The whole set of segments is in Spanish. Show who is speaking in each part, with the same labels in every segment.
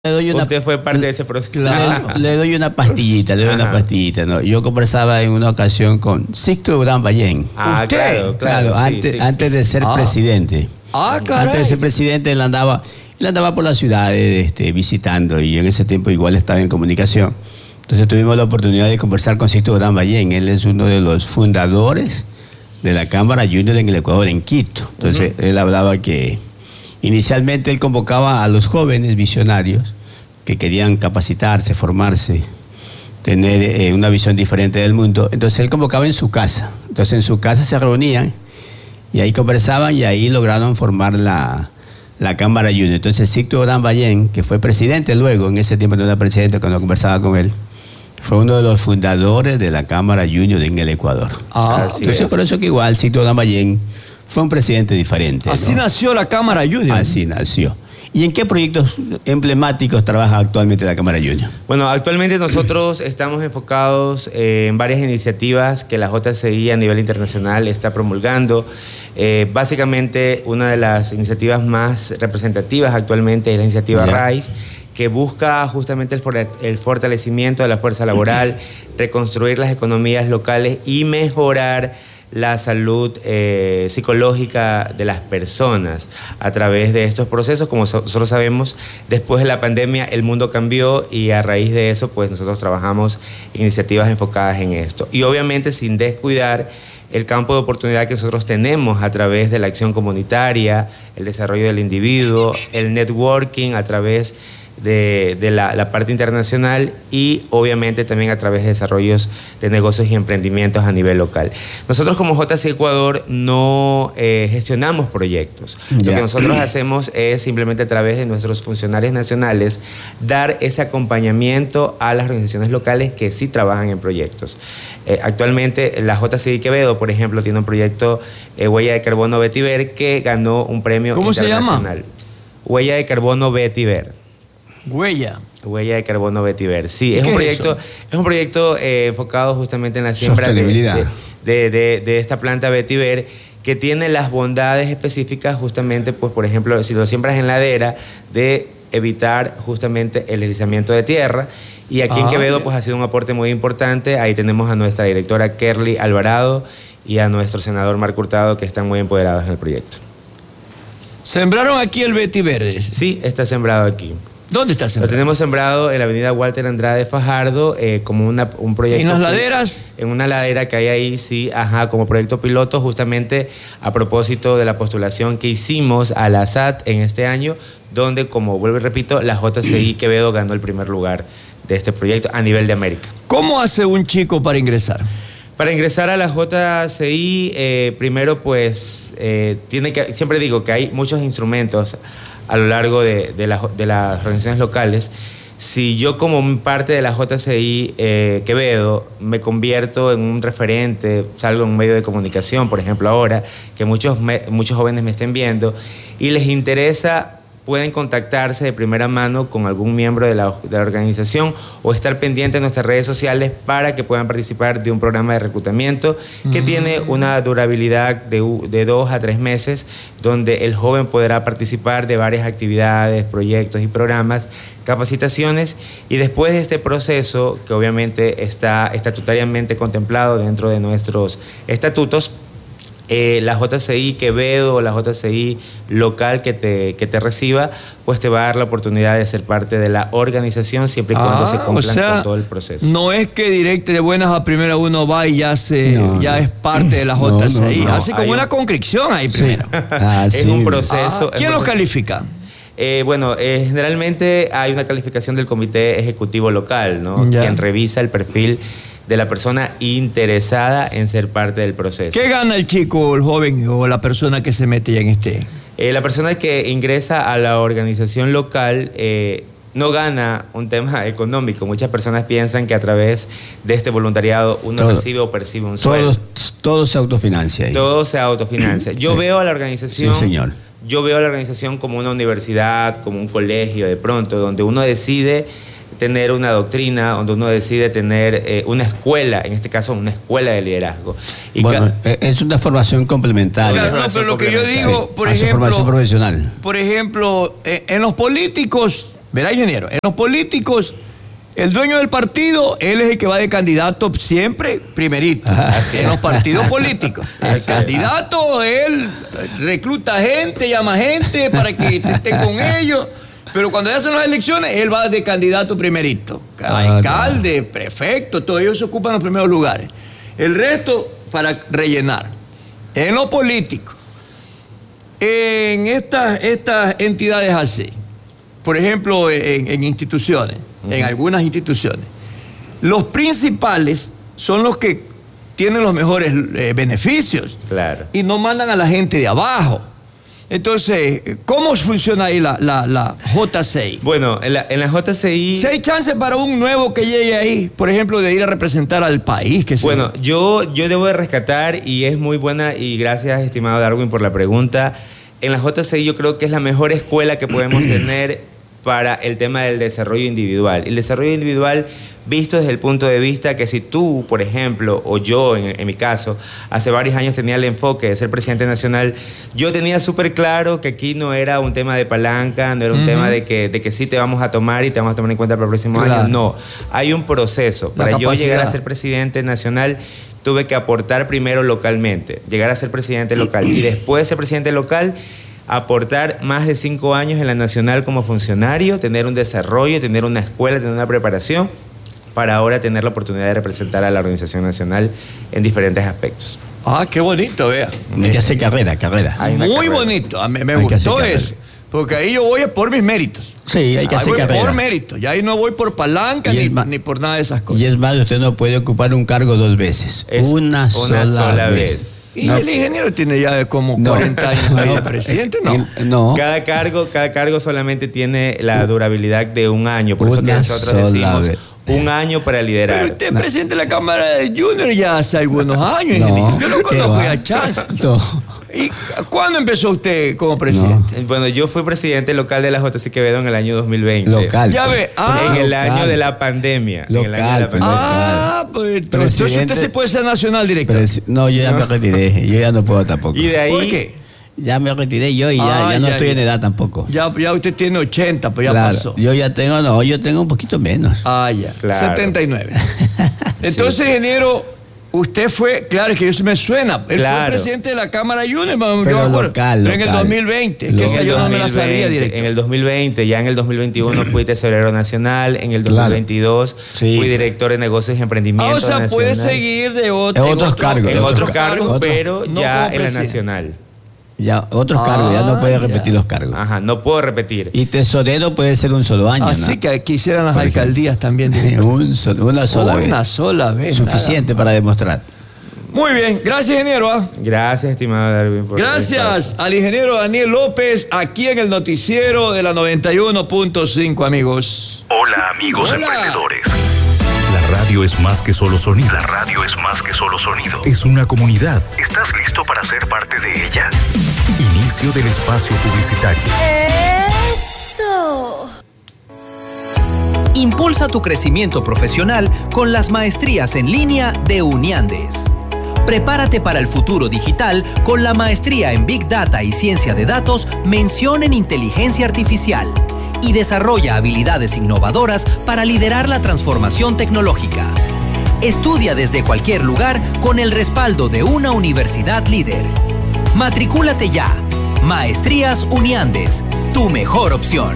Speaker 1: Usted fue parte de ese proceso.
Speaker 2: Le doy una pastillita, ¿no? Yo conversaba en una ocasión con Sixto Durán Ballén.
Speaker 1: ¿Usted? Claro,
Speaker 2: antes de ser presidente. Antes de ser presidente, él andaba por las ciudades visitando, y en ese tiempo igual estaba en comunicación. Entonces tuvimos la oportunidad de conversar con Sixto Durán Ballén. Él es uno de los fundadores de la Cámara Junior en el Ecuador, en Quito. Entonces él hablaba que inicialmente él convocaba a los jóvenes visionarios que querían capacitarse, formarse, tener una visión diferente del mundo. Entonces él convocaba en su casa. Entonces en su casa se reunían y ahí conversaban, y ahí lograron formar la Cámara Junior. Entonces Sixto Durán Ballén, que fue presidente luego, en ese tiempo no era presidente cuando conversaba con él, fue uno de los fundadores de la Cámara Junior en el Ecuador. Entonces por eso que igual Sixto Durán Ballén fue un presidente diferente.
Speaker 3: Así nació la Cámara Junior.
Speaker 2: Así nació. ¿Y en qué proyectos emblemáticos trabaja actualmente la Cámara Junior?
Speaker 1: Bueno, actualmente nosotros estamos enfocados en varias iniciativas que la JCI a nivel internacional está promulgando. Básicamente, una de las iniciativas más representativas actualmente es la iniciativa RISE, que busca justamente el fortalecimiento de la fuerza laboral, reconstruir las economías locales y mejorar la salud psicológica de las personas a través de estos procesos. Como nosotros sabemos, después de la pandemia el mundo cambió, y a raíz de eso pues nosotros trabajamos en iniciativas enfocadas en esto, y obviamente sin descuidar el campo de oportunidad que nosotros tenemos a través de la acción comunitaria, el desarrollo del individuo, el networking a través de la parte internacional, y obviamente también a través de desarrollos de negocios y emprendimientos a nivel local. Nosotros como JCI Ecuador no gestionamos proyectos. Lo que nosotros hacemos es simplemente a través de nuestros funcionarios nacionales dar ese acompañamiento a las organizaciones locales que sí trabajan en proyectos. Actualmente la JCI Quevedo, por ejemplo, tiene un proyecto Huella de Carbono Vetiver, que ganó un premio internacional.
Speaker 3: ¿Cómo se llama?
Speaker 1: Huella de Carbono Vetiver.
Speaker 3: Huella
Speaker 1: de Carbono Vetiver. Sí, es un proyecto enfocado justamente en la siembra de esta planta vetiver, que tiene las bondades específicas justamente, pues por ejemplo, si lo siembras en ladera, de evitar justamente el deslizamiento de tierra. Y aquí en Quevedo pues ha sido un aporte muy importante. Ahí tenemos a nuestra directora Kerly Alvarado y a nuestro senador Marco Hurtado, que están muy empoderados en el proyecto.
Speaker 3: ¿Sembraron aquí el vetiver?
Speaker 1: Sí, está sembrado aquí.
Speaker 3: ¿Dónde está sembrado?
Speaker 1: Lo tenemos sembrado en la avenida Walter Andrade Fajardo, como un proyecto.
Speaker 3: ¿En las laderas?
Speaker 1: En una ladera que hay ahí, sí, como proyecto piloto, justamente a propósito de la postulación que hicimos a la SAT en este año, donde, como vuelvo y repito, la JCI Quevedo ganó el primer lugar de este proyecto a nivel de América.
Speaker 3: ¿Cómo hace un chico para ingresar?
Speaker 1: Para ingresar a la JCI, primero pues siempre digo que hay muchos instrumentos a lo largo de las organizaciones locales. Si yo como parte de la JCI Quevedo me convierto en un referente, salgo en un medio de comunicación, por ejemplo ahora, que muchos jóvenes me estén viendo y les interesa, pueden contactarse de primera mano con algún miembro de la organización o estar pendiente de nuestras redes sociales para que puedan participar de un programa de reclutamiento que tiene una durabilidad de 2 a 3 meses, donde el joven podrá participar de varias actividades, proyectos y programas, capacitaciones, y después de este proceso, que obviamente está estatutariamente contemplado dentro de nuestros estatutos, la JCI Quevedo o la JCI local que te reciba, pues te va a dar la oportunidad de ser parte de la organización siempre y cuando se cumplan con todo el proceso.
Speaker 3: No es que directo de buenas a primera uno va y ya es parte de la JCI. Así como una conscripción ahí primero.
Speaker 1: Es un proceso.
Speaker 3: ¿Quién los califica?
Speaker 1: Generalmente hay una calificación del comité ejecutivo local, ¿no? Quien revisa el perfil de la persona interesada en ser parte del proceso.
Speaker 3: ¿Qué gana el chico, el joven o la persona que se mete ya en este?
Speaker 1: La persona que ingresa a la organización local no gana un tema económico. Muchas personas piensan que a través de este voluntariado uno recibe o percibe un sueldo.
Speaker 2: Todo se autofinancia ahí.
Speaker 1: Todo se autofinancia. Yo veo a la organización...
Speaker 2: Sí, señor.
Speaker 1: Yo veo a la organización como una universidad, como un colegio de pronto, donde uno decide tener una doctrina, donde uno decide tener una escuela, en este caso una escuela de liderazgo. Y
Speaker 2: bueno, es una formación complementaria.
Speaker 3: Claro, pero lo que yo digo, por ejemplo,
Speaker 2: formación profesional.
Speaker 3: Por ejemplo, en los políticos Verá, ingeniero, en los políticos, el dueño del partido, él es el que va de candidato siempre primerito. En los partidos políticos. El candidato, él recluta gente, llama gente para que esté con ellos. Pero cuando ya son las elecciones, él va de candidato primerito. Alcalde, prefecto, todos ellos se ocupan los primeros lugares. El resto para rellenar. En lo político, en estas entidades así, por ejemplo, en instituciones, en algunas instituciones, los principales son los que tienen los mejores beneficios.
Speaker 1: Claro.
Speaker 3: Y no mandan a la gente de abajo. Entonces, ¿cómo funciona ahí la JCI?
Speaker 1: Bueno, en la JCI...
Speaker 3: Si hay chance para un nuevo que llegue ahí, por ejemplo, de ir a representar al país.
Speaker 1: Bueno, yo debo de rescatar, y es muy buena, y gracias, estimado Darwin, por la pregunta. En la JCI yo creo que es la mejor escuela que podemos tener para el tema del desarrollo individual. El desarrollo individual visto desde el punto de vista que si tú, por ejemplo, o yo, en mi caso, hace varios años tenía el enfoque de ser presidente nacional, yo tenía súper claro que aquí no era un tema de palanca, no era un tema de que sí te vamos a tomar y te vamos a tomar en cuenta para el próximo año. No, hay un proceso. Para yo llegar a ser presidente nacional, tuve que aportar primero localmente, llegar a ser presidente local y después de ser presidente local, aportar más de 5 años en la nacional como funcionario, tener un desarrollo, tener una escuela, tener una preparación, para ahora tener la oportunidad de representar a la organización nacional en diferentes aspectos.
Speaker 3: Ah, qué bonito, vea.
Speaker 2: Hay que hacer carrera.
Speaker 3: Muy bonito, me gustó eso. Porque ahí yo voy por mis méritos.
Speaker 2: Sí, hay que hacer carrera.
Speaker 3: Por méritos. Y ahí no voy por palanca ni por nada de esas cosas.
Speaker 2: Y es más, usted no puede ocupar un cargo 2 veces.
Speaker 1: Es una sola vez.
Speaker 3: Y el ingeniero tiene ya como 40 años de presidente,
Speaker 2: No.
Speaker 1: Cada cargo solamente tiene la durabilidad de 1 año. Por eso que nosotros decimos 1 año para liderar.
Speaker 3: Pero usted es presidente de la Cámara de Junior ya hace algunos años, ingeniero. Yo no conozco a chance. ¿Y cuándo empezó usted como presidente?
Speaker 1: Bueno, yo fui presidente local de la JC Quevedo en el año 2020.
Speaker 2: Local.
Speaker 3: Ya ve.
Speaker 1: En el año de la pandemia.
Speaker 3: Pues entonces usted se puede ser nacional director.
Speaker 2: No, yo ya me retiré. Yo ya no puedo tampoco.
Speaker 1: ¿Y de ahí?
Speaker 3: ¿Por qué?
Speaker 2: Ya me retiré yo y ya no estoy en edad tampoco.
Speaker 3: Ya usted tiene 80, pues ya pasó.
Speaker 2: Yo tengo un poquito menos.
Speaker 3: Ya. Claro. 79. Entonces, ingeniero, usted fue, claro, es que eso me suena. Él fue presidente de la Cámara Junior,
Speaker 2: pero local.
Speaker 3: Pero en el 2020, que esa yo no me la sabía directo.
Speaker 1: En el 2020, ya en el 2021 fui tesorero nacional, en el 2022 fui director de negocios y emprendimiento.
Speaker 3: O sea, puede seguir de
Speaker 2: otros cargos.
Speaker 1: En otros cargos, pero ya en la nacional.
Speaker 2: Ya, otros cargos, ya no puede repetir los cargos.
Speaker 1: Ajá, no puedo repetir.
Speaker 2: Y tesorero puede ser un solo año.
Speaker 3: Así que quisieran las alcaldías también.
Speaker 2: Una sola vez.
Speaker 3: Una sola vez.
Speaker 2: Suficiente para demostrar.
Speaker 3: Muy bien, gracias, ingeniero.
Speaker 1: Gracias, estimado Darwin.
Speaker 3: Gracias al ingeniero Daniel López, aquí en el noticiero de la 91.5, amigos.
Speaker 4: Hola, amigos emprendedores. La radio es más que solo sonido. La radio es más que solo sonido. Es una comunidad. ¿Estás listo para ser parte de ella? Inicio del espacio publicitario.
Speaker 5: ¡Eso! Impulsa tu crecimiento profesional con las maestrías en línea de Uniandes. Prepárate para el futuro digital con la maestría en Big Data y Ciencia de Datos, mención en Inteligencia Artificial. Y desarrolla habilidades innovadoras para liderar la transformación tecnológica. Estudia desde cualquier lugar con el respaldo de una universidad líder. Matricúlate ya. Maestrías Uniandes, tu mejor opción.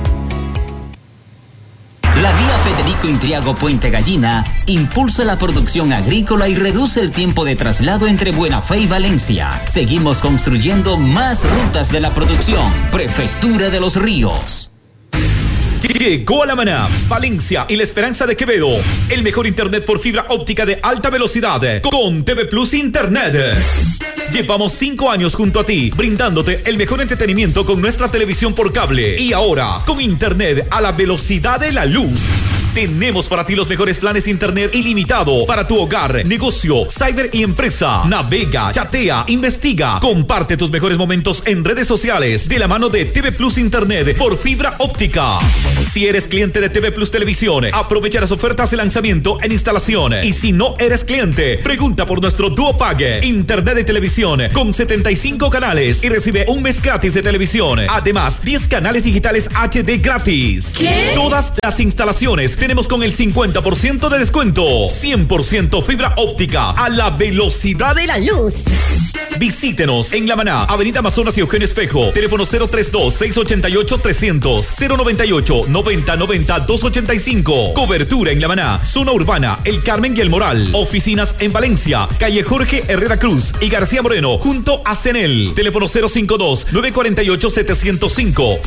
Speaker 6: La vía Federico Intriago Puente Gallina impulsa la producción agrícola y reduce el tiempo de traslado entre Buena Fe y Valencia. Seguimos construyendo más rutas de la producción. Prefectura de los Ríos.
Speaker 7: Llegó a La Maná, Valencia y La Esperanza de Quevedo. El mejor internet por fibra óptica de alta velocidad con TV Plus Internet. Llevamos 5 años junto a ti, brindándote el mejor entretenimiento con nuestra televisión por cable. Y ahora, con internet a la velocidad de la luz. Tenemos para ti los mejores planes de internet ilimitado para tu hogar, negocio, cyber y empresa. Navega, chatea, investiga, comparte tus mejores momentos en redes sociales de la mano de TV Plus Internet por fibra óptica. Si eres cliente de TV Plus Televisión, aprovecha las ofertas de lanzamiento en instalación. Y si no eres cliente, pregunta por nuestro Duo Pague, internet de televisión con 75 canales y recibe un mes gratis de televisión. Además, 10 canales digitales HD gratis.
Speaker 8: ¿Qué?
Speaker 7: Todas las instalaciones tenemos con el 50% de descuento. 100% fibra óptica a la velocidad de la luz. Visítenos en La Maná, Avenida Amazonas y Eugenio Espejo. Teléfono 032-688-300, 098-9090-285. Cobertura en La Maná, zona urbana, El Carmen y El Moral. Oficinas en Valencia, calle Jorge Herrera Cruz y García Moreno, junto a CENEL. Teléfono 052-948-705,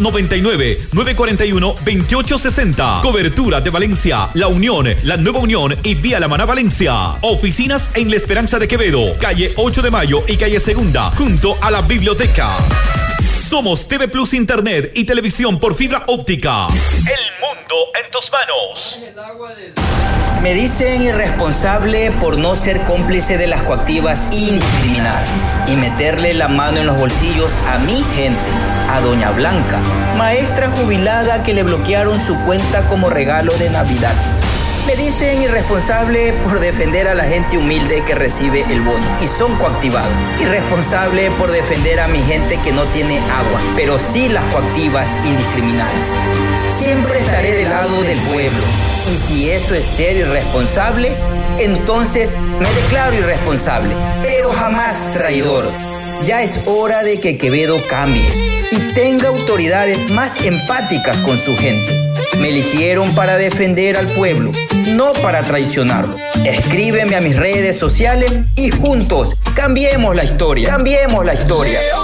Speaker 7: 099-941-2860. Cobertura de Valencia, La Unión, La Nueva Unión y Vía La Maná Valencia. Oficinas en La Esperanza de Quevedo, calle 8 de Mayo y calle Segunda, junto a la biblioteca. Somos TV Plus Internet y televisión por fibra óptica. El mundo en tus manos.
Speaker 9: Me dicen irresponsable por no ser cómplice de las coactivas indiscriminadas y meterle la mano en los bolsillos a mi gente, a doña Blanca, maestra jubilada que le bloquearon su cuenta como regalo de Navidad. Me dicen irresponsable por defender a la gente humilde que recibe el bono y son coactivados. Irresponsable por defender a mi gente que no tiene agua, pero sí las coactivas indiscriminadas. Siempre estaré del lado del pueblo. Y si eso es ser irresponsable, entonces me declaro irresponsable, pero jamás traidor. Ya es hora de que Quevedo cambie y tenga autoridades más empáticas con su gente. Me eligieron para defender al pueblo, no para traicionarlo. Escríbeme a mis redes sociales y juntos cambiemos la historia. Cambiemos la historia.